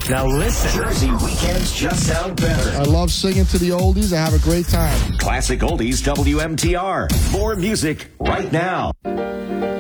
Now listen. Jersey weekends just sound better. I love singing to the oldies. I have a great time. Classic Oldies WMTR. More music right now.